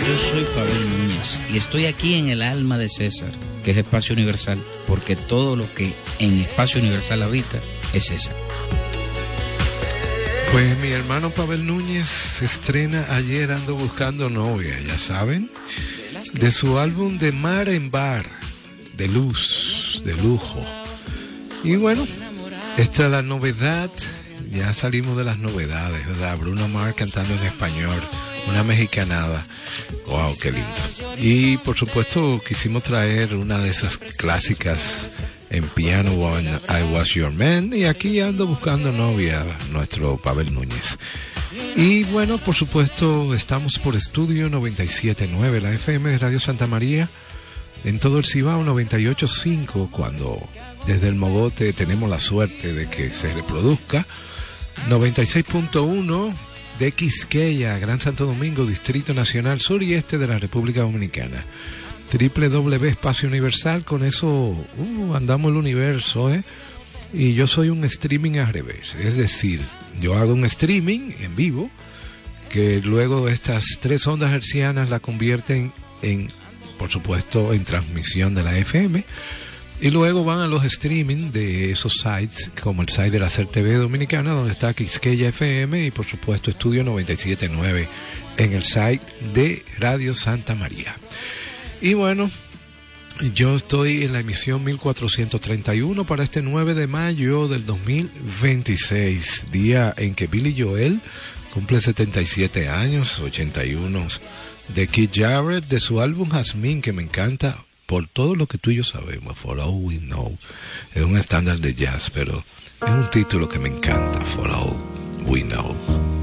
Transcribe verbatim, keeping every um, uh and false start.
Yo soy Pavel Núñez y estoy aquí en el alma de César, que es Espacio Universal, porque todo lo que en Espacio Universal habita es César. Pues mi hermano Pavel Núñez se estrena ayer Ando Buscando Novia, ya saben, de su álbum De Mar en Bar, de luz, de lujo. Y bueno, esta es la novedad, ya salimos de las novedades, ¿verdad? Bruno Mars cantando en español, una mexicanada. Wow, qué lindo. Y por supuesto quisimos traer una de esas clásicas en piano, When I Was Your Man, y aquí Ando Buscando Novia, nuestro Pavel Núñez. Y bueno, por supuesto estamos por Estudio noventa y siete punto nueve, la F M de Radio Santa María, en todo el Cibao noventa y ocho punto cinco, cuando desde el Mogote tenemos la suerte de que se reproduzca, noventa y seis punto uno de Quisqueya, Gran Santo Domingo, Distrito Nacional Sur y Este de la República Dominicana. doble u doble u doble u punto Espacio Universal, con eso uh, andamos el universo, ¿eh? Y yo soy un streaming al revés, es decir, yo hago un streaming en vivo, que luego estas tres ondas hercianas la convierten en, por supuesto, en transmisión de la F M, y luego van a los streaming de esos sites, como el site de la C E R T V Dominicana, donde está Quisqueya F M, y por supuesto Estudio noventa y siete punto nueve en el site de Radio Santa María. Y bueno, yo estoy en la emisión mil cuatrocientos treinta y uno para este nueve de mayo del dos mil veintiséis, día en que Billy Joel cumple setenta y siete años, ochenta y uno de Keith Jarrett, de su álbum Jasmine, que me encanta por todo lo que tú y yo sabemos, For All We Know. Es un estándar de jazz, pero es un título que me encanta, For All We Know.